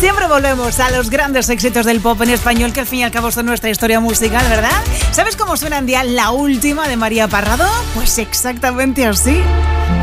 Siempre volvemos a los grandes éxitos del pop en español, que al fin y al cabo son nuestra historia musical, ¿verdad? ¿Sabes cómo suena en día la última de María Parrado? Pues exactamente así.